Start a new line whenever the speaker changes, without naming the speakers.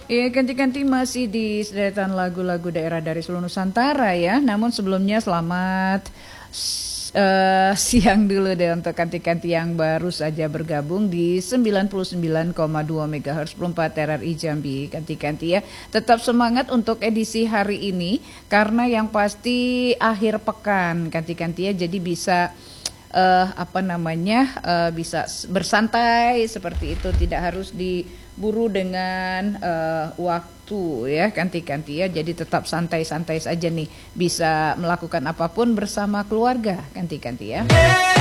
Iya, ganti-ganti masih di sederetan lagu-lagu daerah dari seluruh Nusantara ya. Namun sebelumnya selamat siang dulu deh untuk kanti-kanti yang baru saja bergabung di 99,2 MHz 24 RRI Jambi. Kanti-kanti ya, tetap semangat untuk edisi hari ini karena yang pasti akhir pekan kanti-kanti ya, jadi bisa bisa bersantai seperti itu, tidak harus diburu dengan waktu ya kanti-kanti ya, jadi tetap santai-santai saja nih, bisa melakukan apapun bersama keluarga kanti-kanti ya.